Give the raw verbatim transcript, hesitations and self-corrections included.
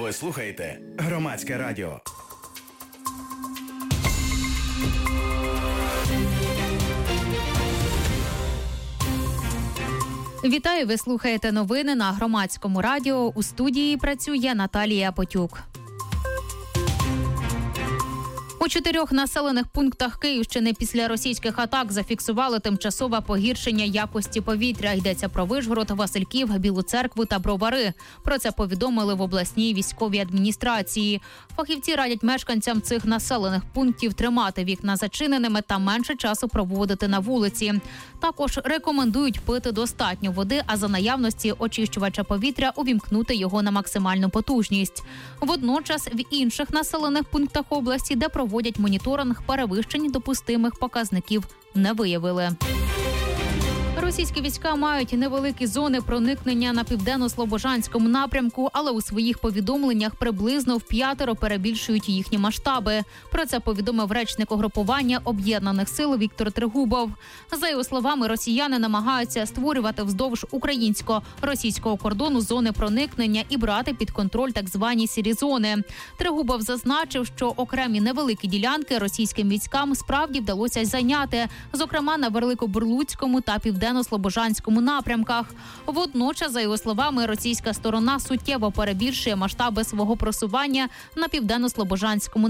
Ви слухаєте Громадське радіо. Вітаю, ви слухаєте новини на Громадському радіо. У студії працює Наталія Потюк. У чотирьох населених пунктах Київщини після російських атак зафіксували тимчасове погіршення якості повітря. Йдеться про Вишгород, Васильків, Білу Церкву та Бровари. Про це повідомили в обласній військовій адміністрації. Фахівці радять мешканцям цих населених пунктів тримати вікна зачиненими та менше часу проводити на вулиці. Також рекомендують пити достатньо води, а за наявності очищувача повітря увімкнути його на максимальну потужність. Водночас в інших населених пунктах області, де проводять моніторинг, перевищень допустимих показників не виявили. Російські війська мають невеликі зони проникнення на південно-слобожанському напрямку, але у своїх повідомленнях приблизно вп'ятеро перебільшують їхні масштаби. Про це повідомив речник угрупування Об'єднаних сил Віктор Трегубов. За його словами, росіяни намагаються створювати вздовж українсько-російського кордону зони проникнення і брати під контроль так звані сірі зони. Трегубов зазначив, що окремі невеликі ділянки російським військам справді вдалося зайняти, зокрема на Великобурлуцькому та Південно-Слобожанському напрямках. Водночас, за його словами, російська сторона суттєво перебільшує масштаби свого просування на Південно-Слобожанському